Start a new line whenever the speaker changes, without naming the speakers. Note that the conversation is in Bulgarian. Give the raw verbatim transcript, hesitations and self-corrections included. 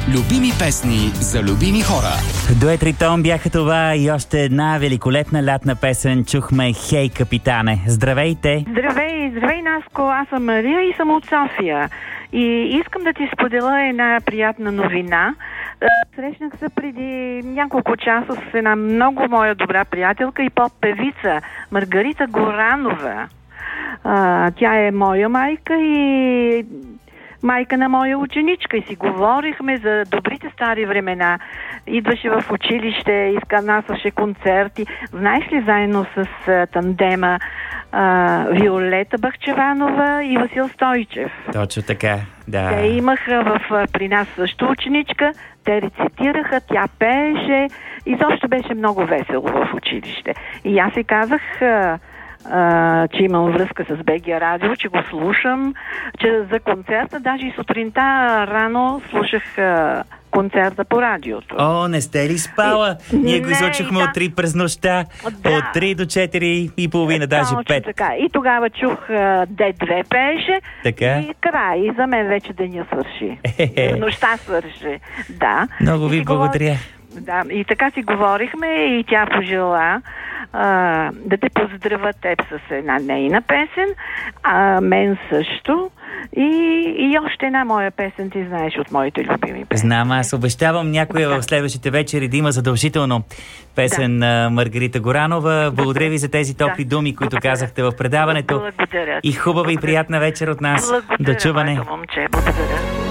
Любими песни за любими хора.
Дует Ритон бяха това и още една великолепна лятна песен. Чухме Хей, капитане. Здравейте!
Здравей, здравей, Наско. Аз съм Мария и съм от София. И искам да ти споделя една приятна новина. Срещнах се преди няколко часа с една много моя добра приятелка и поп-певица Маргарита Горанова. А, тя е моя майка и майка на моя ученичка и си говорихме за добрите стари времена. Идваше в училище, изканасваше концерти. Знаеш ли, заедно с а, тандема а, Виолета Бахчеванова и Васил Стойчев.
Точно така, да.
Те имаха в, при нас също ученичка, те рецитираха, тя пееше и изобщо беше много весело в училище. И аз си казах... А, Uh, че имам връзка с БГ Радио, че го слушам, че за концерта, даже и сутринта рано слушах uh, концерта по радиото.
О, не сте ли спала? И, Ние го излъчихме да. от три през нощта, да. от три до четири и половина, даже пет.
Така. И тогава чух uh, Д две пееше
така?
И край. И за мен вече деня свърши. Нощта свърши. Да.
Много ви благодаря.
Да, и така си говорихме и тя пожела а, да те поздравя теб с една нейна песен, а мен също. И, и още една моя песен, ти знаеш, от моите любими песни.
Знам, аз обещавам някоя в следващите вечери да има задължително песен на да. Маргарита Горанова. Благодаря ви за тези топли да. думи, които благодаря. казахте в предаването.
Благодаря.
И хубава и приятна вечер от нас.
Благодаря,
до чуване.
Момче, благодаря.